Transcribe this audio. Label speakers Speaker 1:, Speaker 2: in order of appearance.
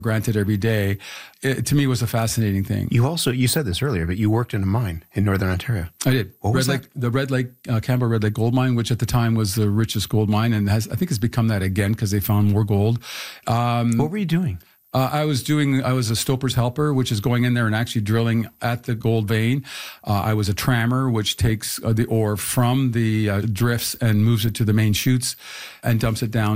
Speaker 1: granted every day, it, to me, was a fascinating thing.
Speaker 2: You said this earlier, but you worked in a mine in Northern Ontario.
Speaker 1: I did.
Speaker 2: What was that?
Speaker 1: The Campbell Red Lake Gold Mine, which at the time was the richest gold mine, and I think has become that again because they found more gold.
Speaker 2: What were you doing?
Speaker 1: I was a stoper's helper, which is going in there and actually drilling at the gold vein. I was a trammer, which takes the ore from the drifts and moves it to the main chutes and dumps it down